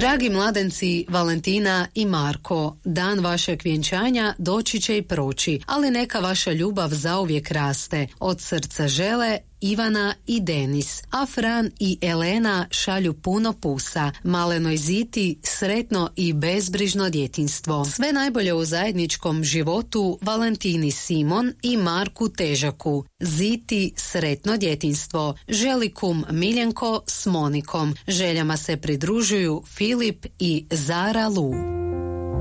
Dragi mladenci Valentina i Marko, dan vašeg vjenčanja doći će i proći, ali neka vaša ljubav zauvijek raste. Od srca žele Ivana i Denis, a Fran i Elena šalju puno pusa. Malenoj Ziti sretno i bezbrižno djetinjstvo. Sve najbolje u zajedničkom životu Valentini Simon i Marku Težaku. Ziti sretno djetinjstvo. Želi kum Miljenko s Monikom. Željama se pridružuju Filip i Zara Lu.